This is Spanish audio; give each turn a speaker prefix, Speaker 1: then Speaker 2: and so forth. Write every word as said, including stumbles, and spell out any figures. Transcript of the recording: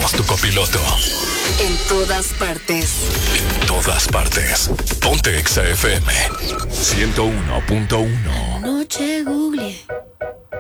Speaker 1: somos tu copiloto.
Speaker 2: En todas partes.
Speaker 1: En todas partes. Ponte Exa F M ciento uno punto uno.
Speaker 3: Anoche googleé